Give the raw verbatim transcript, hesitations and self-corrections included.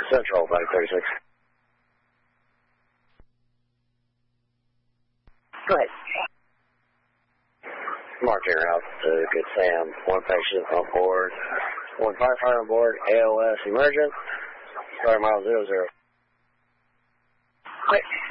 Central, five thirty-six. Go ahead. Mark your route to Good Sam. One patient on board. One firefighter on board. A O S emergent. Start mile zero zero. Quick.